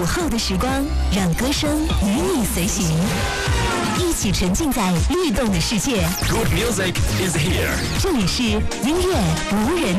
后的时光，让歌声与你随行，一起沉浸在律动的世界。 Good music is here. 这里是音乐无人